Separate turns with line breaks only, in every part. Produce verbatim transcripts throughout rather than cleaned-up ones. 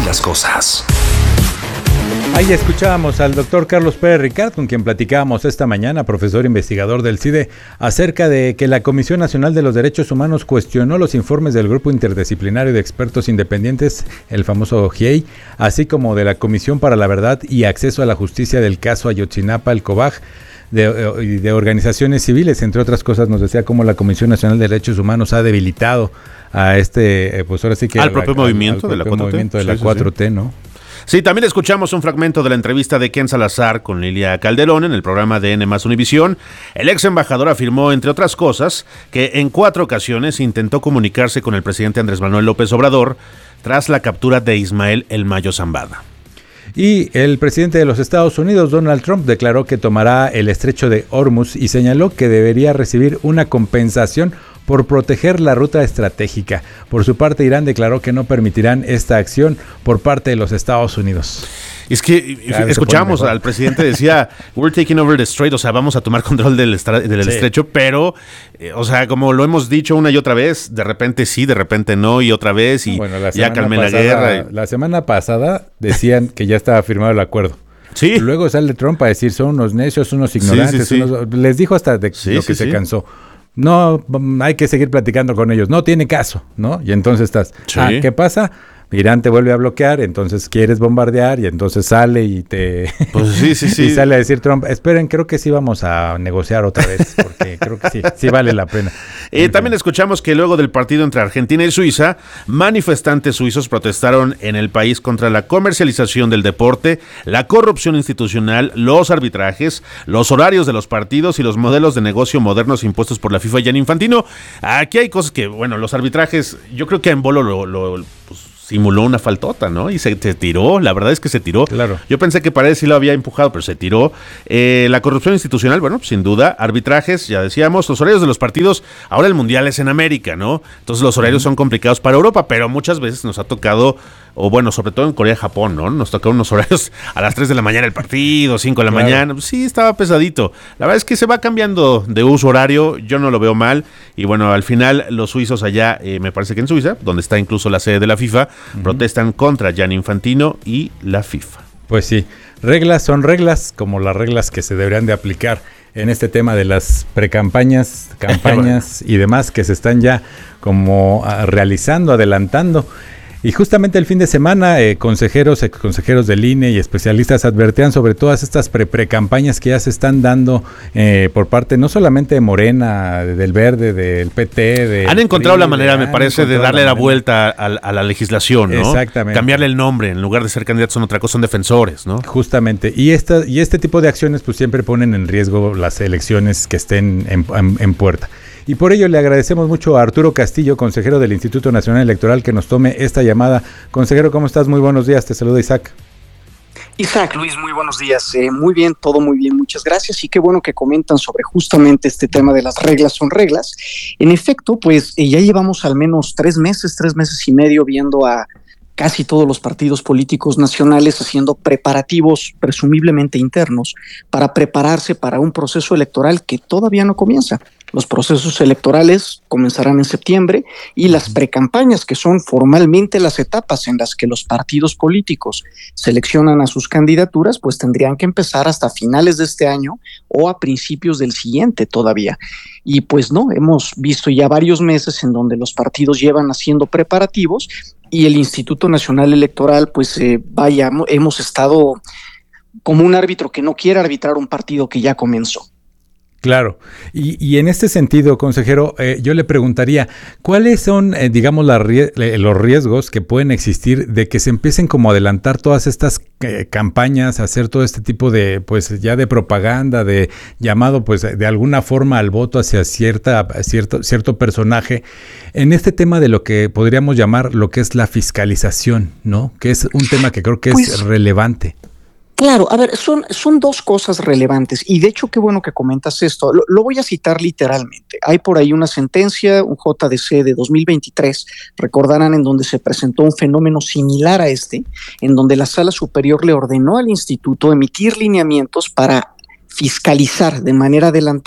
las cosas.
Ahí escuchábamos al doctor Carlos Pérez Ricard, con quien platicábamos esta mañana, profesor investigador del C I D E, acerca de que la Comisión Nacional de los Derechos Humanos cuestionó los informes del Grupo Interdisciplinario de Expertos Independientes, el famoso G I E I, así como de la Comisión para la Verdad y Acceso a la Justicia del caso Ayotzinapa, el COBAG, de, de organizaciones civiles, entre otras cosas. Nos decía cómo la Comisión Nacional de Derechos Humanos ha debilitado a este, pues ahora sí que...
Al propio movimiento de la cuatro T.
movimiento de la cuatro T, ¿no?
Sí, también escuchamos un fragmento de la entrevista de Ken Salazar con Lilia Calderón en el programa de N más Univisión. El ex embajador afirmó, entre otras cosas, que en cuatro ocasiones intentó comunicarse con el presidente Andrés Manuel López Obrador tras la captura de Ismael El Mayo Zambada.
Y el presidente de los Estados Unidos, Donald Trump, declaró que tomará el estrecho de Hormuz y señaló que debería recibir una compensación por proteger la ruta estratégica. Por su parte, Irán declaró que no permitirán esta acción por parte de los Estados Unidos.
Es que claro, escuchamos al presidente decía, we're taking over the strait, o sea, vamos a tomar control del, estra- del sí. estrecho, pero, eh, o sea, como lo hemos dicho una y otra vez, de repente sí, de repente no, y otra vez, y bueno, ya calmé pasada, la guerra. Y...
La semana pasada decían que ya estaba firmado el acuerdo.
Sí.
Luego sale Trump a decir, son unos necios, unos ignorantes, sí, sí, sí. Unos... les dijo hasta de sí, lo que sí, se sí. cansó. No, hay que seguir platicando con ellos. No tiene caso, ¿no? Y entonces estás, sí. ah, ¿qué pasa? Irán te vuelve a bloquear, entonces quieres bombardear y entonces sale y te...
Pues sí, sí, sí.
Y sale a decir Trump, esperen, creo que sí vamos a negociar otra vez, porque creo que sí, sí vale la pena.
Eh, también escuchamos que luego del partido entre Argentina y Suiza, manifestantes suizos protestaron en el país contra la comercialización del deporte, la corrupción institucional, los arbitrajes, los horarios de los partidos y los modelos de negocio modernos impuestos por la FIFA y Gianni Infantino. Aquí hay cosas que, bueno, los arbitrajes, yo creo que en Bolo lo... lo pues, simuló una faltota, ¿no? Y se, se tiró, la verdad es que se tiró.
Claro.
Yo pensé que Paredes sí lo había empujado, pero se tiró. Eh, la corrupción institucional, bueno, sin duda. Arbitrajes, ya decíamos. Los horarios de los partidos, ahora el Mundial es en América, ¿no? Entonces los horarios son complicados para Europa, pero muchas veces nos ha tocado, o bueno, sobre todo en Corea y Japón, ¿no? Nos tocaron unos horarios a las tres de la mañana el partido, cinco de la claro. mañana. Sí, estaba pesadito. La verdad es que se va cambiando de uso horario, yo no lo veo mal. Y bueno, al final los suizos allá, eh, me parece que en Suiza, donde está incluso la sede de la FIFA, uh-huh. protestan contra Gianni Infantino y la FIFA.
Pues sí, reglas son reglas, como las reglas que se deberían de aplicar en este tema de las precampañas, campañas y demás que se están ya como uh, realizando, adelantando. Y justamente el fin de semana, eh, consejeros, exconsejeros del I N E y especialistas advertían sobre todas estas pre-precampañas que ya se están dando eh, por parte no solamente de Morena, del Verde, del P T. De
han encontrado P R I, la manera, de, me parece, de darle la, la vuelta a, a la legislación, ¿no?
Exactamente.
Cambiarle el nombre, en lugar de ser candidatos son otra cosa, son defensores, ¿no?
Justamente. Y, esta, y este tipo de acciones pues siempre ponen en riesgo las elecciones que estén en, en, en puerta. Y por ello le agradecemos mucho a Arturo Castillo, consejero del Instituto Nacional Electoral, que nos tome esta llamada. Consejero, ¿cómo estás? Muy buenos días, te saluda Isaac.
Isaac, Luis, muy buenos días. Eh, muy bien, todo muy bien, muchas gracias. Y qué bueno que comentan sobre justamente este tema de las reglas son reglas. En efecto, pues eh, ya llevamos al menos tres meses, tres meses y medio viendo a casi todos los partidos políticos nacionales haciendo preparativos presumiblemente internos para prepararse para un proceso electoral que todavía no comienza. Los procesos electorales comenzarán en septiembre y las precampañas, que son formalmente las etapas en las que los partidos políticos seleccionan a sus candidaturas, pues tendrían que empezar hasta finales de este año o a principios del siguiente todavía. Y pues no, hemos visto ya varios meses en donde los partidos llevan haciendo preparativos y el Instituto Nacional Electoral, pues eh, vaya, hemos estado como un árbitro que no quiere arbitrar un partido que ya comenzó.
Claro, y, y en este sentido, consejero, eh, yo le preguntaría, ¿cuáles son, eh, digamos, la, los riesgos que pueden existir de que se empiecen como a adelantar todas estas eh, campañas, hacer todo este tipo de, pues ya de propaganda, de llamado, pues de alguna forma al voto hacia cierta, cierto, cierto personaje, en este tema de lo que podríamos llamar lo que es la fiscalización, ¿no? Que es un tema que creo que pues, es relevante.
Claro, a ver, son, son dos cosas relevantes y de hecho qué bueno que comentas esto, lo, lo voy a citar literalmente. Hay por ahí una sentencia, un J D C de dos mil veintitrés, recordarán, en donde se presentó un fenómeno similar a este, en donde la Sala Superior le ordenó al instituto emitir lineamientos para fiscalizar de manera adelantada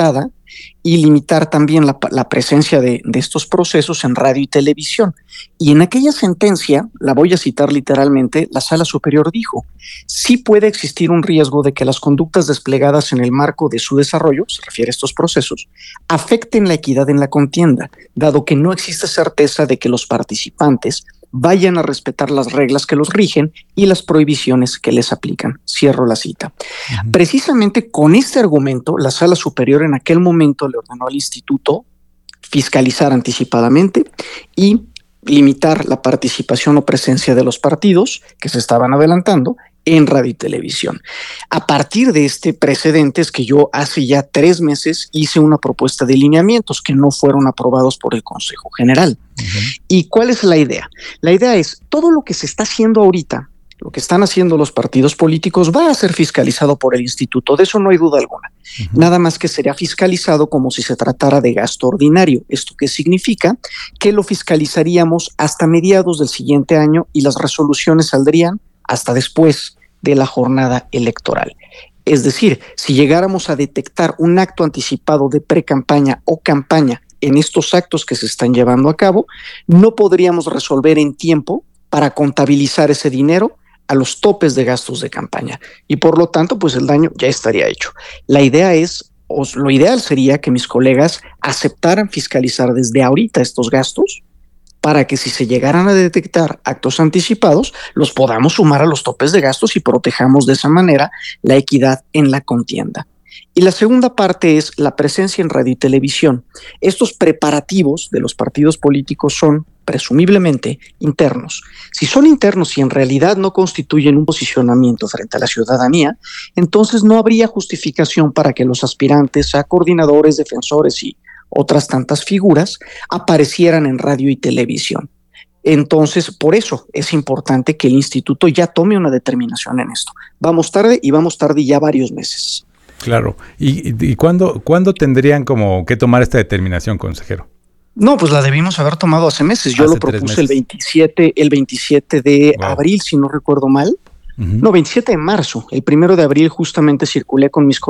y limitar también la, la presencia de, de estos procesos en radio y televisión. Y en aquella sentencia, la voy a citar literalmente, la Sala Superior dijo, sí puede existir un riesgo de que las conductas desplegadas en el marco de su desarrollo, se refiere a estos procesos, afecten la equidad en la contienda, dado que no existe certeza de que los participantes vayan a respetar las reglas que los rigen y las prohibiciones que les aplican. Cierro la cita. Uh-huh. Precisamente con este argumento, la Sala Superior en aquel momento le ordenó al instituto fiscalizar anticipadamente y limitar la participación o presencia de los partidos que se estaban adelantando en radio y televisión. A partir de este precedente es que yo hace ya tres meses hice una propuesta de lineamientos que no fueron aprobados por el Consejo General. Uh-huh. ¿Y cuál es la idea? La idea es todo lo que se está haciendo ahorita, lo que están haciendo los partidos políticos va a ser fiscalizado por el instituto, de eso no hay duda alguna. Uh-huh. Nada más que sería fiscalizado como si se tratara de gasto ordinario. ¿Esto qué significa? Que lo fiscalizaríamos hasta mediados del siguiente año y las resoluciones saldrían hasta después de la jornada electoral. Es decir, si llegáramos a detectar un acto anticipado de pre-campaña o campaña en estos actos que se están llevando a cabo, no podríamos resolver en tiempo para contabilizar ese dinero a los topes de gastos de campaña y por lo tanto pues el daño ya estaría hecho. La idea es, o lo ideal sería que mis colegas aceptaran fiscalizar desde ahorita estos gastos para que si se llegaran a detectar actos anticipados, los podamos sumar a los topes de gastos y protejamos de esa manera la equidad en la contienda. Y la segunda parte es la presencia en radio y televisión. Estos preparativos de los partidos políticos son presumiblemente internos. Si son internos y en realidad no constituyen un posicionamiento frente a la ciudadanía, entonces no habría justificación para que los aspirantes a coordinadores, defensores y otras tantas figuras aparecieran en radio y televisión. Entonces, por eso es importante que el instituto ya tome una determinación en esto. Vamos tarde y vamos tarde ya varios meses.
Claro. ¿Y, y, y cuándo, cuándo tendrían como que tomar esta determinación, consejero?
No, pues la debimos haber tomado hace meses. Yo hace lo propuse el veintisiete, el veintisiete de wow. abril, si no recuerdo mal. Uh-huh. No, veintisiete de marzo. El primero de abril justamente circulé con mis